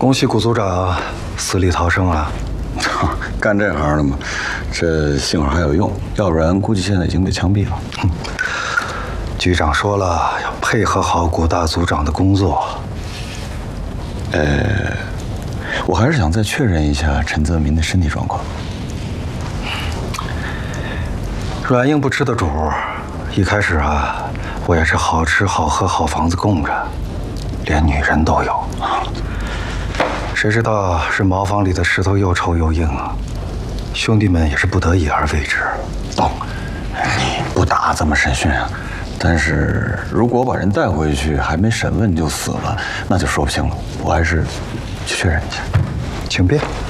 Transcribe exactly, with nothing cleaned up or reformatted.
恭喜谷组长死里逃生啊！ 干这行的嘛，这幸好还有用，要不然估计现在已经被枪毙了。 哼，局长说了，要配合好谷大组长的工作。 呃，我还是想再确认一下陈泽民的身体状况。 软硬不吃的主，一开始啊，我也是好吃好喝好房子供着，连女人都有。谁知道是茅房里的石头又臭又硬啊！兄弟们也是不得已而为之。 懂，你不打怎么审讯啊？但是如果把人带回去还没审问就死了，那就说不清了。我还是去确认一下。 请便。